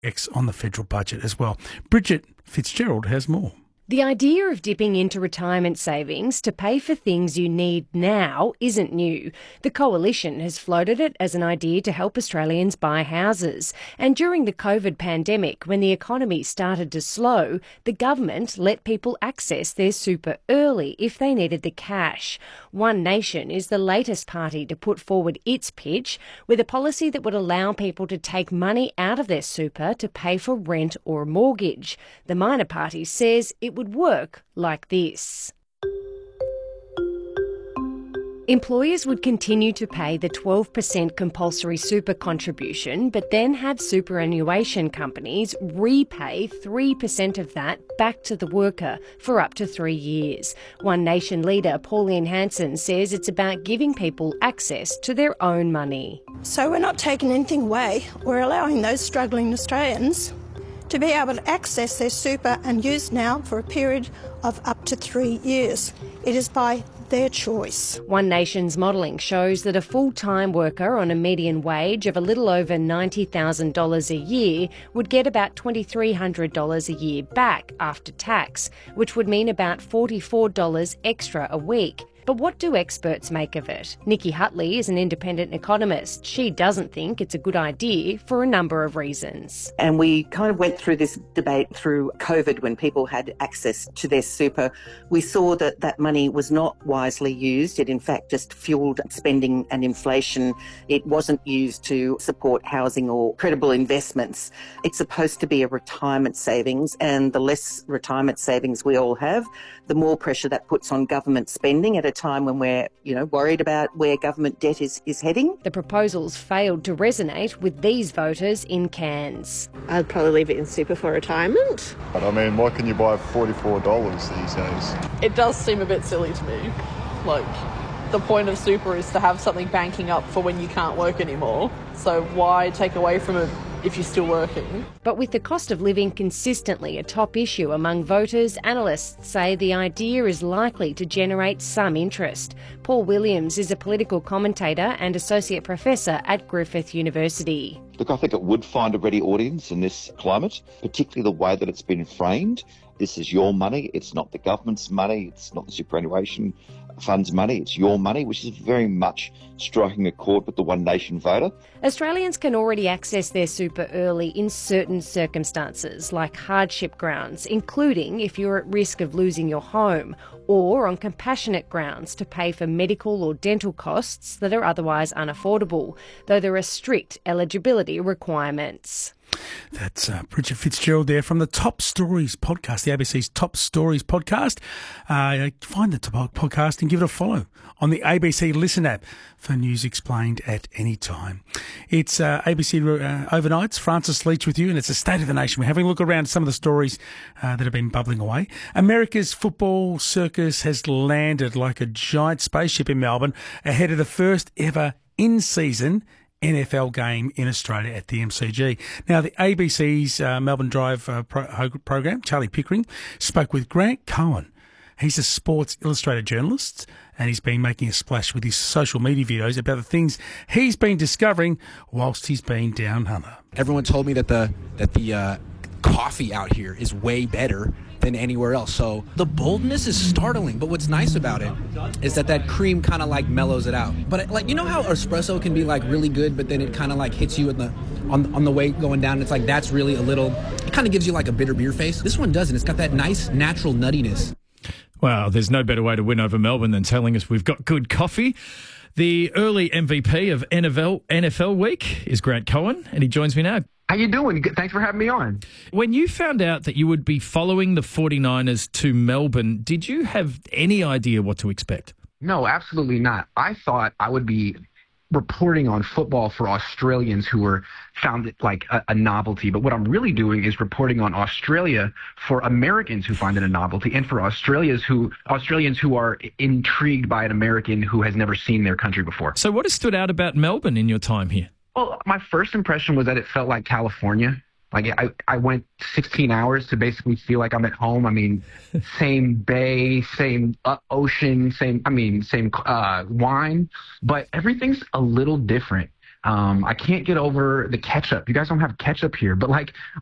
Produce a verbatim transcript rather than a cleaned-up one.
X on the federal budget as well. Bridget Fitzgerald has more. The idea of dipping into retirement savings to pay for things you need now isn't new. The Coalition has floated it as an idea to help Australians buy houses. And during the COVID pandemic, when the economy started to slow, the government let people access their super early if they needed the cash. One Nation is the latest party to put forward its pitch, with a policy that would allow people to take money out of their super to pay for rent or a mortgage. The minor party says it would would work like this. Employers would continue to pay the twelve percent compulsory super contribution, but then have superannuation companies repay three percent of that back to the worker for up to three years. One Nation leader Pauline Hanson says it's about giving people access to their own money. So we're not taking anything away. We're allowing those struggling Australians to be able to access their super and use now for a period of up to three years. It is by their choice. One Nation's modelling shows that a full-time worker on a median wage of a little over ninety thousand dollars a year would get about two thousand three hundred dollars a year back after tax, which would mean about forty-four dollars extra a week. But what do experts make of it? Nikki Hutley is an independent economist. She doesn't think it's a good idea for a number of reasons. And we kind of went through this debate through COVID when people had access to their super. We saw that that money was not wisely used. It in fact just fuelled spending and inflation. It wasn't used to support housing or credible investments. It's supposed to be a retirement savings, and the less retirement savings we all have, the more pressure that puts on government spending at a time when we're, you know, worried about where government debt is, is heading. The proposals failed to resonate with these voters in Cairns. I'd probably leave it in super for retirement. But I mean, why can you buy forty-four dollars these days? It does seem a bit silly to me. Like, the point of super is to have something banking up for when you can't work anymore. So why take away from it if you're still working? But with the cost of living consistently a top issue among voters, analysts say the idea is likely to generate some interest. Paul Williams is a political commentator and associate professor at Griffith University. Look, I think it would find a ready audience in this climate, particularly the way that it's been framed. This is your money. It's not the government's money. It's not the superannuation fund's money. It's your money, which is very much striking a chord with the One Nation voter. Australians can already access their super early in certain circumstances, like hardship grounds, including if you're at risk of losing your home, or on compassionate grounds to pay for medical or dental costs that are otherwise unaffordable, though there are strict eligibility requirements. That's uh, Bridget Fitzgerald there from the Top Stories podcast, the A B C's Top Stories podcast. Uh, find the top podcast and give it a follow on the A B C Listen app for news explained at any time. It's uh, A B C uh, Overnights, Francis Leach with you, and it's a State of the Nation. We're having a look around some of the stories uh, that have been bubbling away. America's football circus has landed like a giant spaceship in Melbourne ahead of the first ever in-season N F L game in Australia at the M C G. Now, the A B C's uh, Melbourne Drive uh, pro- program, Charlie Pickering, spoke with Grant Cohen. He's a Sports Illustrated journalist, and he's been making a splash with his social media videos about the things he's been discovering whilst he's been down under. Everyone told me that the that the uh, coffee out here is way better than anywhere else. So the boldness is startling, but what's nice about it is that that cream kind of like mellows it out. But like, you know how espresso can be like really good, but then it kind of like hits you in the on on the way going down. It's like that's really a little. It kind of gives you like a bitter beer face. This one doesn't. It's got that nice natural nuttiness. Wow, there's no better way to win over Melbourne than telling us we've got good coffee. The early M V P of N F L N F L week is Grant Cohen, and he joins me now. How you doing? Thanks for having me on. When you found out that you would be following the forty-niners to Melbourne, did you have any idea what to expect? No, absolutely not. I thought I would be reporting on football for Australians who were found it like a, a novelty. But what I'm really doing is reporting on Australia for Americans who find it a novelty, and for Australians who Australians who are intrigued by an American who has never seen their country before. So what has stood out about Melbourne in your time here? Well, my first impression was that it felt like California. Like I, I went sixteen hours to basically feel like I'm at home. I mean, same bay, same uh, ocean, same, I mean, same uh, wine, but everything's a little different. Um, I can't get over the ketchup. You guys don't have ketchup here, but like